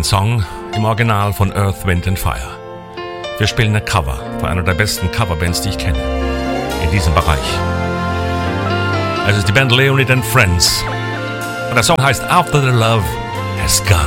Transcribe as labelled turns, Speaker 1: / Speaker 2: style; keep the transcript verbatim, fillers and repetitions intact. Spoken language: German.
Speaker 1: Song im Original von Earth, Wind and Fire. Wir spielen ein Cover von einer der besten Coverbands, die ich kenne, in diesem Bereich. Es ist die Band Leonid and Friends. Und der Song heißt After the Love Has Gone.